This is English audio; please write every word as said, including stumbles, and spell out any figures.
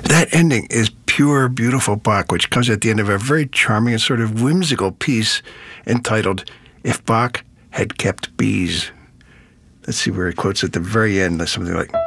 That ending is pure, beautiful Bach, which comes at the end of a very charming and sort of whimsical piece entitled, If Bach Had Kept Bees. Let's see where he quotes at the very end, something like,